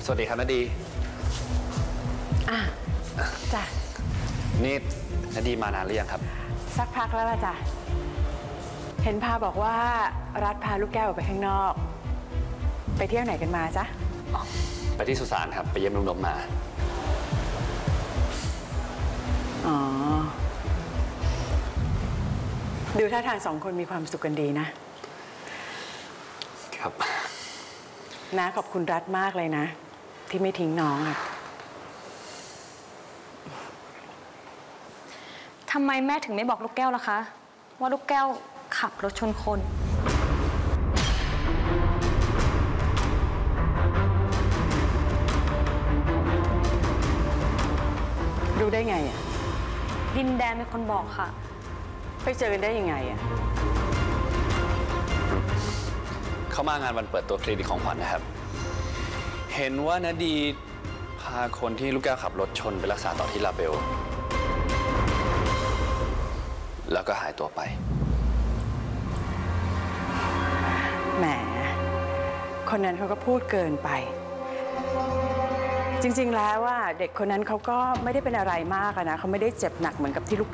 สวัสดีครับนาดีจ้ะนี่นาดีมานานหรือยังครับสักพักแล้วล่ะจ้ะเห็นพาบอกว่ารัฐพาลูกแก้วออกไปข้างนอกไปเที่ยวไหนกันมาจ๊ะไปที่สุสานครับไปเยี่ยมลุงนพมาอ๋อดูท่าทางสองคนมีความสุขกันดีนะครับนะขอบคุณรัฐมากเลยนะที่ไม่ทิ้งน้องอะทำไมแม่ถึงไม่บอกลูกแก้วล่ะคะว่าลูกแก้วขับรถชนคนรู้ได้ไงอะดินแดนเป็นคนบอกค่ะไปเจอกันได้ยังไงอะเข้ามางานวันเปิดตัวคลินิกของขวัญนะครับเห็นว่านาดีพาคนที่ลูกแก้วขับรถชนไปรักษาต่อที่ลาเบลแล้วก็หายตัวไปแหมคนนั้นเขาก็พูดเกินไปจริงๆแล้วว่าเด็กคนนั้นเขาก็ไม่ได้เป็นอะไรมากนะเขาไม่ได้เจ็บหนักเหมือนกับที่ลูก